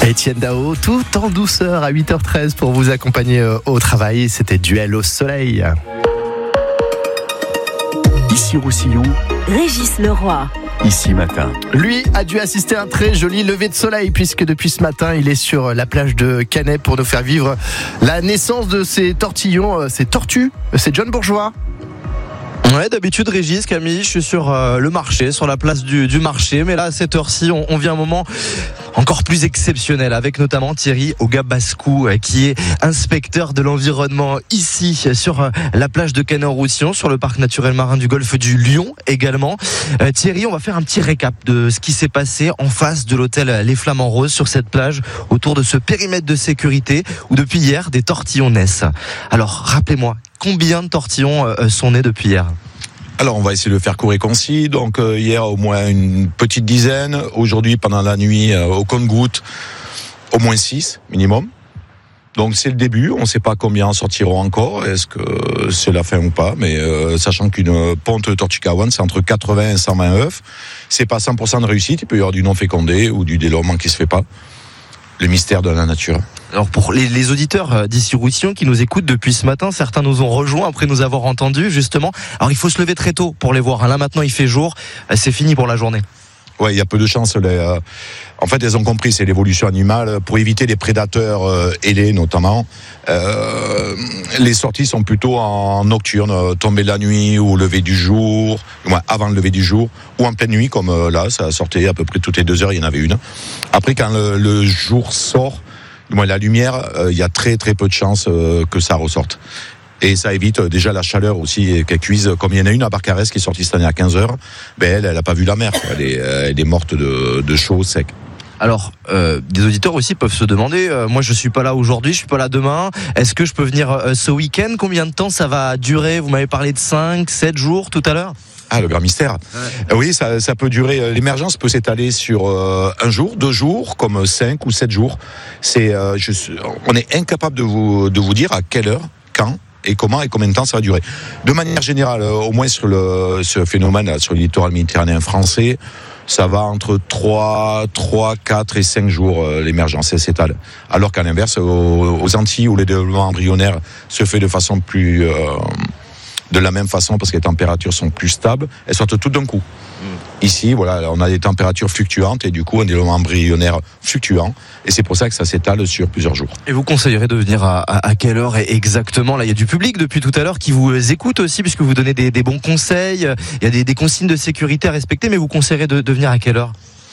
Etienne Dao, tout en douceur à 8h13 pour vous accompagner au travail. C'était Duel au soleil. Ici Roussillon, Régis Leroy. Ici Matin. Lui a dû assister à un très joli lever de soleil puisque depuis ce matin, il est sur la plage de Canet pour nous faire vivre la naissance de ces tortillons, ces tortues. C'est John Bourgeois. Ouais, d'habitude, Régis, Camille, je suis sur le marché, sur la place du marché. Mais là, à cette heure-ci, on vit un moment encore plus exceptionnel avec notamment Thierry Ogabaskou, qui est inspecteur de l'environnement ici, sur la plage de Canet-en-Roussillon, sur le parc naturel marin du golfe du Lion également. Thierry, on va faire un petit récap de ce qui s'est passé en face de l'hôtel Les Flamants Roses sur cette plage, autour de ce périmètre de sécurité où depuis hier, des tortillons naissent. Alors, rappelez-moi, combien de tortillons sont nés depuis hier ? Alors on va essayer de faire court et concis. Donc hier au moins une petite dizaine. Aujourd'hui pendant la nuit au compte-gouttes au moins 6 minimum. Donc c'est le début. On ne sait pas combien en sortiront encore. Est-ce que c'est la fin ou pas? Mais sachant qu'une ponte de tortue kawan c'est entre 80 et 120 œufs. C'est pas 100% de réussite. Il peut y avoir du non fécondé ou du développement qui se fait pas. Le mystère de la nature. Alors pour les auditeurs d'ici Roussillon qui nous écoutent depuis ce matin, certains nous ont rejoints après nous avoir entendus justement. Alors il faut se lever très tôt pour les voir. Là maintenant il fait jour, c'est fini pour la journée. Ouais, il y a peu de chance. En fait, elles ont compris, c'est l'évolution animale. Pour éviter les prédateurs ailés notamment, les sorties sont plutôt en nocturne, tombée de la nuit ou lever du jour, avant le lever du jour, ou en pleine nuit comme là, ça sortait à peu près toutes les 2 heures, il y en avait une. Après, quand le jour sort, la lumière, il y a très très peu de chances que ça ressorte. Et ça évite déjà la chaleur aussi qu'elle cuise. Comme il y en a une à Barcarès qui est sortie cette année à 15h, elle n'a pas vu la mer. Elle est morte de chaud, sec. Alors, des auditeurs aussi peuvent se demander, moi je suis pas là aujourd'hui, je suis pas là demain, est-ce que je peux venir ce week-end? Combien de temps ça va durer? Vous m'avez parlé de 5, 7 jours tout à l'heure. Ah, le grand mystère. Ouais. Oui, ça peut durer. L'émergence peut s'étaler sur 1 jour, 2 jours, comme 5 ou 7 jours. On est incapable de vous dire à quelle heure, quand et comment et combien de temps ça va durer. De manière générale, au moins sur ce phénomène, sur le littoral méditerranéen français, ça va entre 3, 4 et 5 jours l'émergence, elle s'étale. Alors qu'à l'inverse, aux Antilles, où le développement embryonnaire se fait de façon plus... de la même façon, parce que les températures sont plus stables, elles sortent toutes d'un coup. Ici, on a des températures fluctuantes et du coup un développement embryonnaire fluctuant, et c'est pour ça que ça s'étale sur plusieurs jours. Et vous conseillerez de venir à quelle heure exactement? Là, il y a du public depuis tout à l'heure qui vous écoute aussi, puisque vous donnez des bons conseils, il y a des consignes de sécurité à respecter, mais vous conseillerez de venir à quelle heure?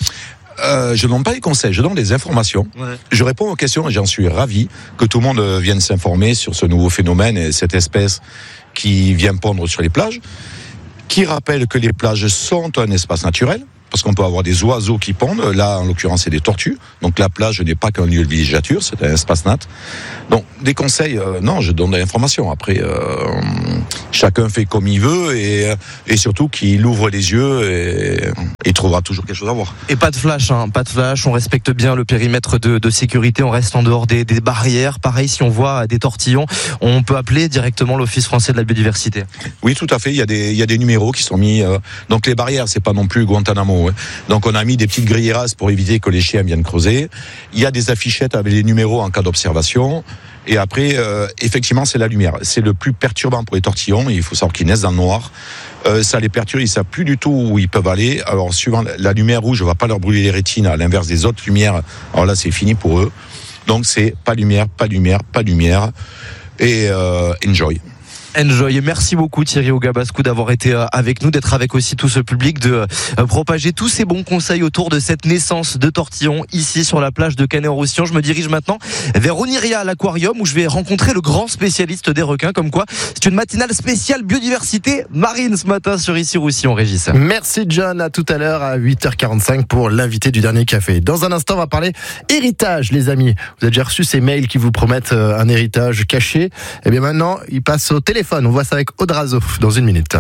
Je donne pas les conseils, je donne des informations. Ouais. Je réponds aux questions et j'en suis ravi que tout le monde vienne s'informer sur ce nouveau phénomène et cette espèce qui vient pondre sur les plages, qui rappelle que les plages sont un espace naturel, parce qu'on peut avoir des oiseaux qui pondent, là en l'occurrence c'est des tortues, donc la plage n'est pas qu'un lieu de villégiature, c'est un espace nat. Donc des conseils, non, je donne des informations, après chacun fait comme il veut et surtout qu'il ouvre les yeux et il trouvera toujours quelque chose à voir. Et pas de flash, on respecte bien le périmètre de sécurité, on reste en dehors des barrières. Pareil, si on voit des tortillons, on peut appeler directement l'Office français de la biodiversité. Oui, tout à fait, il y a des numéros qui sont mis, donc les barrières, c'est pas non plus Guantanamo. Hein. Donc on a mis des petites grilleras pour éviter que les chiens viennent creuser. Il y a des affichettes avec les numéros en cas d'observation. Et après, effectivement, c'est la lumière. C'est le plus perturbant pour les tortillons. Il faut savoir qu'ils naissent dans le noir. Ça les perturbe, ils ne savent plus du tout où ils peuvent aller. Alors, suivant la lumière rouge, on ne va pas leur brûler les rétines, à l'inverse des autres lumières. Alors là, c'est fini pour eux. Donc, c'est pas lumière, pas lumière, pas lumière. Et enjoy. Enjoy. Et merci beaucoup Thierry Ogabaskou d'avoir été avec nous, d'être avec aussi tout ce public, de propager tous ces bons conseils autour de cette naissance de tortillons ici sur la plage de Canet-en-Roussillon. Je me dirige maintenant vers Oniria, l'aquarium, où je vais rencontrer le grand spécialiste des requins. Comme quoi, c'est une matinale spéciale biodiversité marine ce matin sur Ici Roussillon, Régis. Merci John, à tout à l'heure à 8h45 pour l'invité du dernier café. Dans un instant, on va parler héritage, les amis. Vous avez déjà reçu ces mails qui vous promettent un héritage caché. Et bien maintenant, il passe au téléphone. On voit ça avec Audrazo dans 1 minute.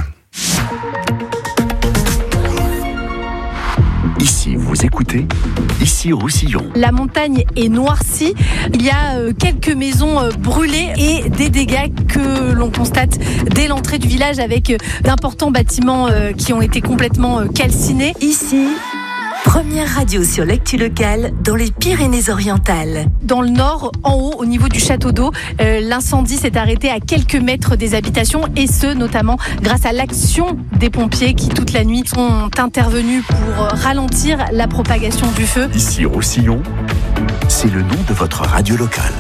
Ici, vous écoutez Ici Roussillon. La montagne est noircie. Il y a quelques maisons brûlées et des dégâts que l'on constate dès l'entrée du village avec d'importants bâtiments qui ont été complètement calcinés. Ici, Première radio sur l'actu locale dans les Pyrénées-Orientales. Dans le nord, en haut, au niveau du château d'eau, l'incendie s'est arrêté à quelques mètres des habitations et ce, notamment grâce à l'action des pompiers qui, toute la nuit, sont intervenus pour ralentir la propagation du feu. Ici Roussillon, c'est le nom de votre radio locale.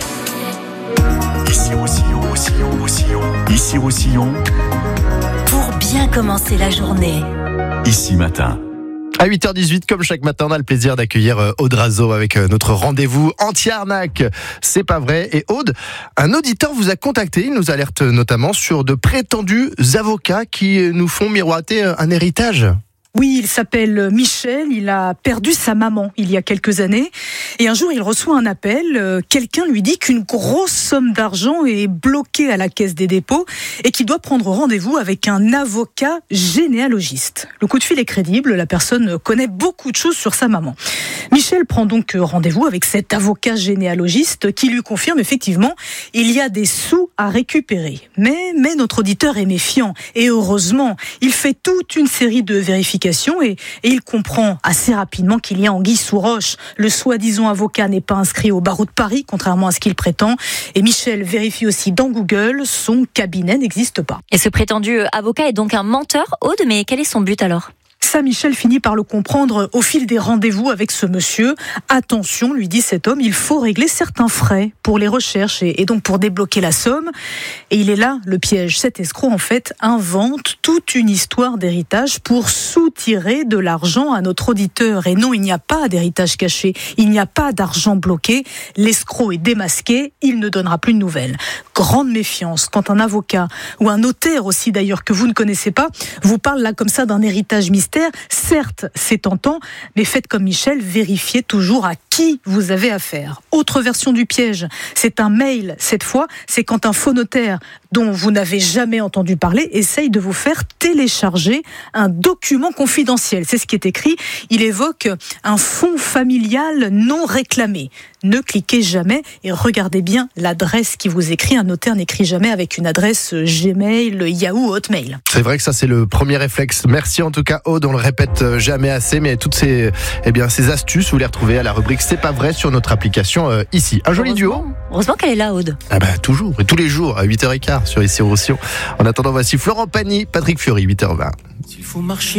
Ici Roussillon, Roussillon, Roussillon. Ici Roussillon, Pour bien commencer la journée. ici matin. À 8h18, comme chaque matin, on a le plaisir d'accueillir Aude Razo avec notre rendez-vous anti-arnaque. C'est pas vrai. Et Aude, un auditeur vous a contacté. Il nous alerte notamment sur de prétendus avocats qui nous font miroiter un héritage. Oui, il s'appelle Michel, il a perdu sa maman il y a quelques années et un jour il reçoit un appel, quelqu'un lui dit qu'une grosse somme d'argent est bloquée à la caisse des dépôts et qu'il doit prendre rendez-vous avec un avocat généalogiste. Le coup de fil est crédible, la personne connaît beaucoup de choses sur sa maman. Michel prend donc rendez-vous avec cet avocat généalogiste qui lui confirme effectivement il y a des sous à récupérer. Mais notre auditeur est méfiant et heureusement, il fait toute une série de vérifications et il comprend assez rapidement qu'il y a anguille sous roche. Le soi-disant avocat n'est pas inscrit au barreau de Paris, contrairement à ce qu'il prétend. Et Michel vérifie aussi dans Google, son cabinet n'existe pas. Et ce prétendu avocat est donc un menteur, Aude, mais quel est son but alors ? Ça, Michel finit par le comprendre au fil des rendez-vous avec ce monsieur. Attention, lui dit cet homme, il faut régler certains frais pour les recherches et donc pour débloquer la somme. Et il est là, le piège. Cet escroc, en fait, invente toute une histoire d'héritage pour soutirer de l'argent à notre auditeur. Et non, il n'y a pas d'héritage caché. Il n'y a pas d'argent bloqué. L'escroc est démasqué. Il ne donnera plus de nouvelles. Grande méfiance quand un avocat ou un notaire aussi d'ailleurs que vous ne connaissez pas vous parle là comme ça d'un héritage mystère. Certes, c'est tentant, mais faites comme Michel, vérifiez toujours à qui vous avez affaire. Autre version du piège, c'est un mail. Cette fois, c'est quand un faux notaire dont vous n'avez jamais entendu parler essaye de vous faire télécharger un document confidentiel. C'est ce qui est écrit. Il évoque un fonds familial non réclamé. Ne cliquez jamais et regardez bien l'adresse qui vous écrit. Un notaire n'écrit jamais avec une adresse Gmail, Yahoo, Hotmail. C'est vrai que ça, c'est le premier réflexe. Merci en tout cas, Aude. On le répète jamais assez, mais toutes ces astuces, vous les retrouvez à la rubrique C'est pas vrai sur notre application ici. Un joli duo. Heureusement qu'elle est là, Aude. Ah bah toujours, et tous les jours à 8h15 sur Ici Roussillon. En attendant, voici Florent Pagny, Patrick Fiori, 8h20. S'il faut marcher